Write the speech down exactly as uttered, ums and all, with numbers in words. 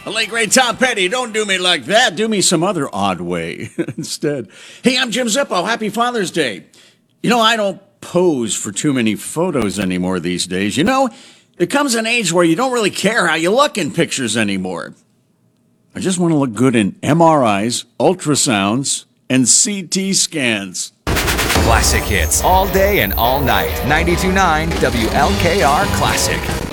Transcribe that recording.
The late great Tom Petty, don't do me like that. Do me some other odd way instead. Hey, I'm Jim Zippo. Happy Father's Day. You know, I don't pose for too many photos anymore these days. You know, there comes an age where you don't really care how you look in pictures anymore. I just want to look good in M R Is, ultrasounds, and C T scans. Classic hits all day and all night. ninety-two point nine W L K R Classic.